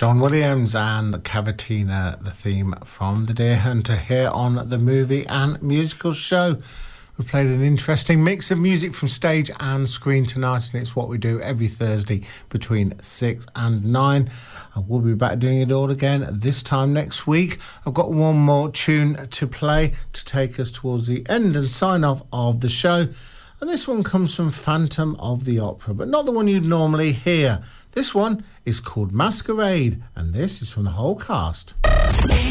John Williams and the Cavatina, the theme from The Deer Hunter, here on the Movie and Musical Show. We've played an interesting mix of music from stage and screen tonight, and it's what we do every Thursday between 6 and 9. And we'll be back doing it all again this time next week. I've got one more tune to play to take us towards the end and sign off of the show. And this one comes from Phantom of the Opera, but not the one you'd normally hear. This one is called Masquerade, and this is from the whole cast.